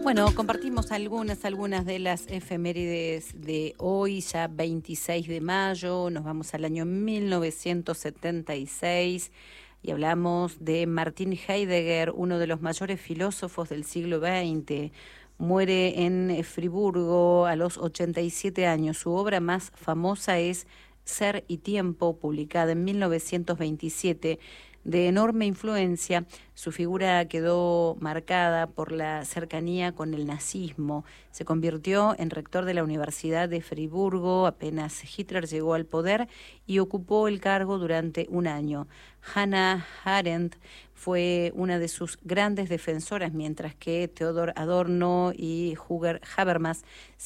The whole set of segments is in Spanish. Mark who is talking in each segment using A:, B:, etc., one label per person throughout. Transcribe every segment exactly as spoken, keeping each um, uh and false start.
A: Bueno, compartimos algunas, algunas de las efemérides de hoy, ya veintiséis de mayo, nos vamos al año mil novecientos setenta y seis y hablamos de Martin Heidegger, uno de los mayores filósofos del siglo veinte. Muere en Friburgo a los ochenta y siete años. Su obra más famosa es Ser y Tiempo, publicada en mil novecientos veintisiete. De enorme influencia, su figura quedó marcada por la cercanía con el nazismo. Se convirtió en rector de la Universidad de Friburgo apenas Hitler llegó al poder y ocupó el cargo durante un año. Hannah Arendt fue una de sus grandes defensoras, mientras que Theodor Adorno y Hugo Habermas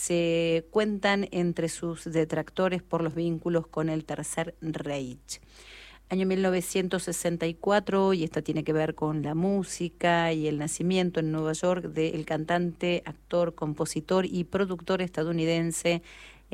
A: se cuentan entre sus detractores por los vínculos con el Tercer Reich. Año mil novecientos sesenta y cuatro, y esta tiene que ver con la música y el nacimiento en Nueva York del cantante, actor, compositor y productor estadounidense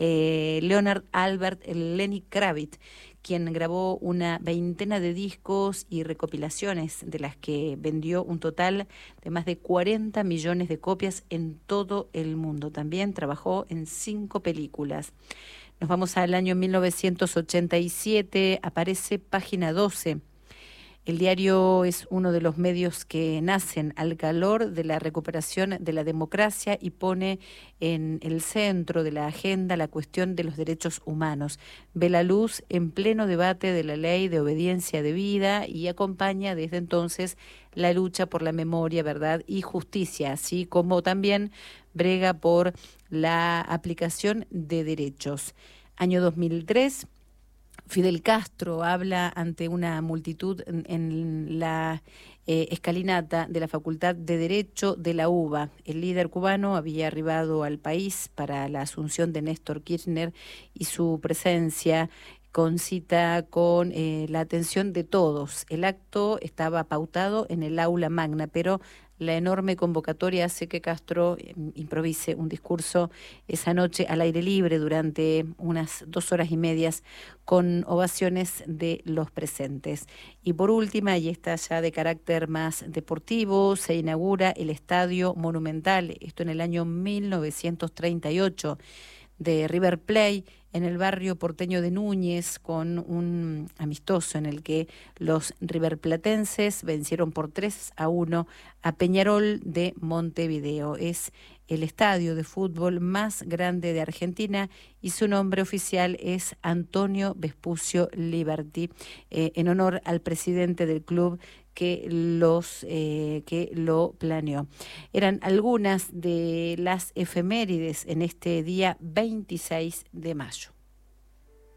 A: eh, Leonard Albert Lenny Kravitz, quien grabó una veintena de discos y recopilaciones, de las que vendió un total de más de cuarenta millones de copias en todo el mundo. También trabajó en cinco películas. Nos vamos al año mil novecientos ochenta y siete, aparece Página doce. El diario es uno de los medios que nacen al calor de la recuperación de la democracia y pone en el centro de la agenda la cuestión de los derechos humanos. Ve la luz en pleno debate de la ley de obediencia debida y acompaña desde entonces la lucha por la memoria, verdad y justicia, así como también brega por la aplicación de derechos. Año dos mil tres. Fidel Castro habla ante una multitud en, en la eh, escalinata de la Facultad de Derecho de la U B A. El líder cubano había arribado al país para la asunción de Néstor Kirchner y su presencia concita con eh, la atención de todos. El acto estaba pautado en el aula magna, pero la enorme convocatoria hace que Castro eh, improvise un discurso esa noche al aire libre durante unas dos horas y medias con ovaciones de los presentes. Y por última, y esta ya de carácter más deportivo, se inaugura el Estadio Monumental, esto en el año mil novecientos treinta y ocho, de River Plate, en el barrio porteño de Núñez, con un amistoso en el que los riverplatenses vencieron por tres a uno a Peñarol de Montevideo. Es el estadio de fútbol más grande de Argentina y su nombre oficial es Antonio Vespucio Liberty, eh, en honor al presidente del club que los eh, que lo planeó. Eran algunas de las efemérides en este día veintiséis de mayo.